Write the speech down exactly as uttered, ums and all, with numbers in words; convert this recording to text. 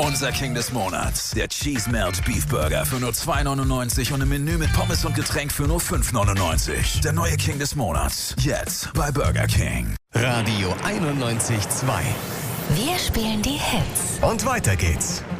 Unser King des Monats. Der Cheese Melt Beef Burger für nur zwei neunundneunzig und im Menü mit Pommes und Getränk für nur fünf neunundneunzig. Der neue King des Monats. Jetzt bei Burger King. Radio einundneunzig Komma zwei. Wir spielen die Hits. Und weiter geht's.